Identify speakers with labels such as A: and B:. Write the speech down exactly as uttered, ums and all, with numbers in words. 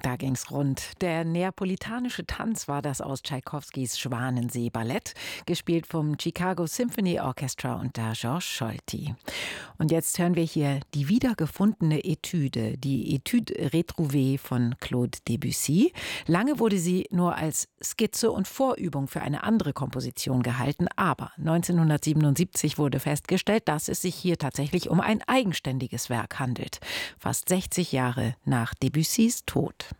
A: Da ging's rund. Der neapolitanische Tanz war das aus Tschaikowskis Schwanensee-Ballett, gespielt vom Chicago Symphony Orchestra unter Georges Scholti. Und jetzt hören wir hier die wiedergefundene Etüde, die Étude retrouvée von Claude Debussy. Lange wurde sie nur als Skizze und Vorübung für eine andere Komposition gehalten, aber neunzehnhundertsiebenundsiebzig wurde festgestellt, dass es sich hier tatsächlich um ein eigenständiges Werk handelt. Fast sechzig Jahre nach Debussys Tod.